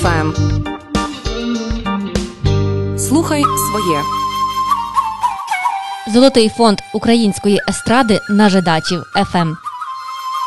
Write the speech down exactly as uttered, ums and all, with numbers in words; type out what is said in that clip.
еф ем. Слухай своє. Золотий фонд української естради на Жидачів еф ем.